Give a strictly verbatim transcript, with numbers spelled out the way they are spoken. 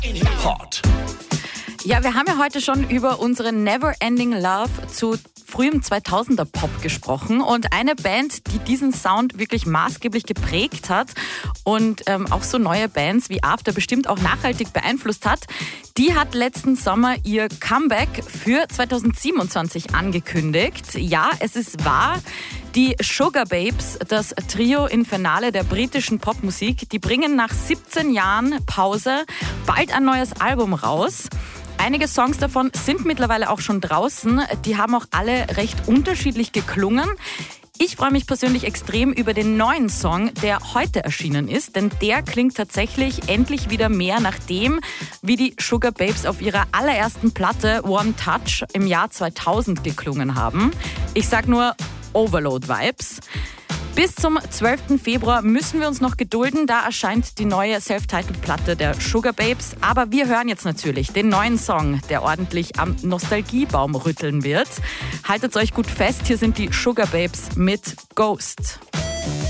Hot. Ja, wir haben ja heute schon über unsere Never-Ending Love zu frühem zweitausender Pop gesprochen und eine Band, die diesen Sound wirklich maßgeblich geprägt hat und ähm, auch so neue Bands wie After bestimmt auch nachhaltig beeinflusst hat, die hat letzten Sommer ihr Comeback für zweitausendsiebenundzwanzig angekündigt. Ja, es ist wahr. Die Sugababes, das Trio Infernale der britischen Popmusik, die bringen nach siebzehn Jahren Pause bald ein neues Album raus. Einige Songs davon sind mittlerweile auch schon draußen. Die haben auch alle recht unterschiedlich geklungen. Ich freue mich persönlich extrem über den neuen Song, der heute erschienen ist, denn der klingt tatsächlich endlich wieder mehr nach dem, wie die Sugababes auf ihrer allerersten Platte One Touch im Jahr zweitausend geklungen haben. Ich sag nur Overload-Vibes. Bis zum zwölften Februar müssen wir uns noch gedulden. Da erscheint die neue Self-Titled-Platte der Sugababes. Aber wir hören jetzt natürlich den neuen Song, der ordentlich am Nostalgiebaum rütteln wird. Haltet euch gut fest, hier sind die Sugababes mit Ghost.